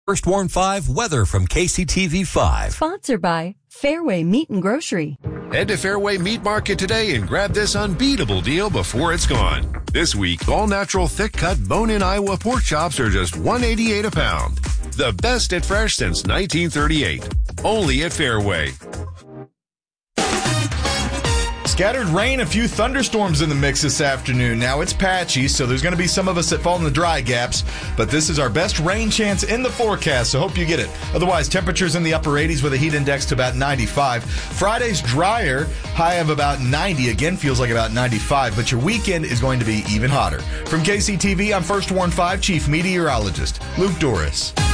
First Warn 5 weather from KCTV 5. Sponsored by Fairway Meat and Grocery. Head to Fairway Meat Market today and grab this unbeatable deal before it's gone. This week, all-natural thick-cut bone-in Iowa pork chops are just $1.88 a pound. The best at fresh since 1938. Only at Fairway. Scattered rain, a few thunderstorms in the mix this afternoon. Now it's patchy, so there's going to be some of us that fall in the dry gaps, but this is our best rain chance in the forecast, so hope you get it. Otherwise, temperatures in the upper 80s with a heat index to about 95. Friday's drier, high of about 90. Again, feels like about 95, but your weekend is going to be even hotter. From KCTV, I'm First Warn 5 Chief Meteorologist Luke Doris.